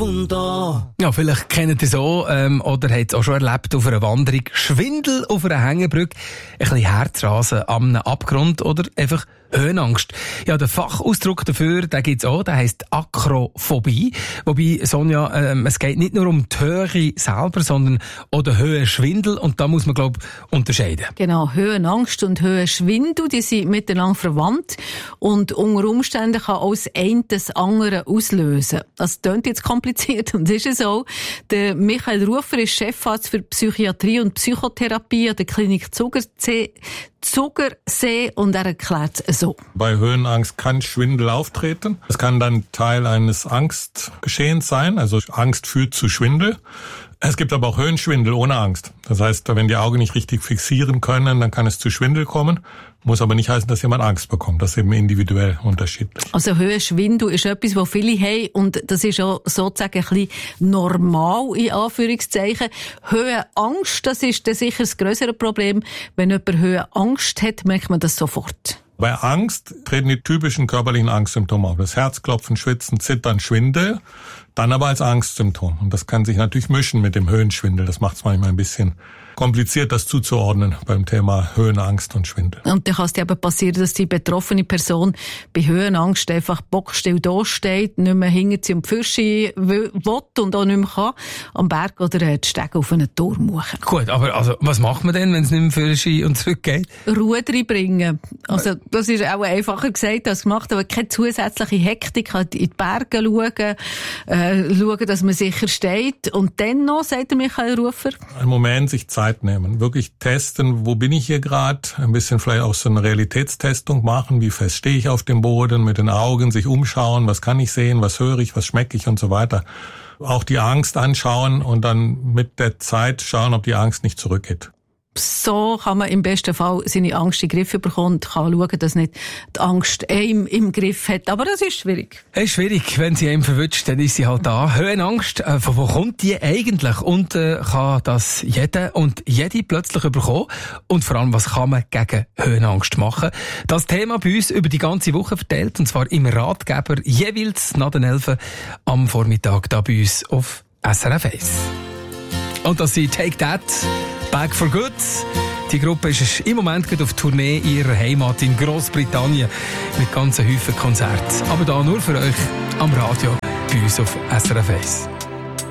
und an. Ja, vielleicht kennt ihr so, oder habt es auch schon erlebt auf einer Wanderung. Schwindel auf einer Hängebrücke, ein bisschen Herzrasen am einem Abgrund oder einfach Höhenangst. Ja, der Fachausdruck dafür, den gibt's auch, der heisst Akrophobie. Wobei, Sonja, es geht nicht nur um die Höhe selber, sondern auch den Höhenschwindel. Und da muss man, glaube ich, unterscheiden. Genau, Höhenangst und Höhenschwindel, die sind miteinander verwandt. Und unter Umständen kann auch das eine das andere auslösen. Das klingt jetzt kompliziert und ist es auch. Der Michael Rufer ist Chefarzt für Psychiatrie und Psychotherapie an der Klinik Zugersee und er erklärt es so. Bei Höhenangst kann Schwindel auftreten. Es kann dann Teil eines Angstgeschehens sein, also Angst führt zu Schwindel. Es gibt aber auch Höhenschwindel ohne Angst. Das heißt, wenn die Augen nicht richtig fixieren können, dann kann es zu Schwindel kommen. Muss aber nicht heißen, dass jemand Angst bekommt. Das ist eben individuell unterschiedlich. Also Höhenschwindel ist etwas, was viele haben und das ist auch sozusagen ein bisschen normal, in Anführungszeichen. Höhenangst, das ist dann sicher das grössere Problem. Wenn jemand Höhenangst hat, merkt man das sofort. Bei Angst treten die typischen körperlichen Angstsymptome auf. Das Herzklopfen, Schwitzen, Zittern, Schwindel. Dann aber als Angstsymptom. Und das kann sich natürlich mischen mit dem Höhenschwindel. Das macht es manchmal ein bisschen kompliziert, das zuzuordnen beim Thema Höhenangst und Schwindel. Und dann kann es eben passieren, dass die betroffene Person bei Höhenangst einfach bockstill da steht, nicht mehr hinter sie um die Fürsche will und auch nicht mehr kann, am Berg oder die Stege auf einen Turm machen. Gut, aber also, was macht man denn, wenn es nicht mehr Fürsche und zurückgeht? Ruhe reinbringen. Also, das ist auch einfacher gesagt als gemacht, aber keine zusätzliche Hektik, halt in die Berge schauen, dass man sicher steht. Und dann noch, sagt der Michael Rufer. Einen Moment sich Zeit nehmen, wirklich testen, wo bin ich hier gerade, ein bisschen vielleicht auch so eine Realitätstestung machen, wie fest stehe ich auf dem Boden, mit den Augen sich umschauen, was kann ich sehen, was höre ich, was schmecke ich und so weiter. Auch die Angst anschauen und dann mit der Zeit schauen, ob die Angst nicht zurückgeht. So kann man im besten Fall seine Angst in den Griff bekommen und kann schauen, dass nicht die Angst einem im Griff hat. Aber das ist schwierig. Es ist schwierig, wenn sie einem verwünscht, dann ist sie halt da. Höhenangst, von wo kommt die eigentlich? Und kann das jeder und jede plötzlich bekommen? Und vor allem, was kann man gegen Höhenangst machen? Das Thema bei uns über die ganze Woche verteilt, und zwar im Ratgeber jeweils nach den 11 am Vormittag da bei uns auf SRF 1. Und das sind Take That, Back for Good. Die Gruppe ist im Moment gerade auf Tournee in ihrer Heimat in Großbritannien mit ganzen Häufen Konzerten. Aber da nur für euch am Radio bei uns auf SRF 1.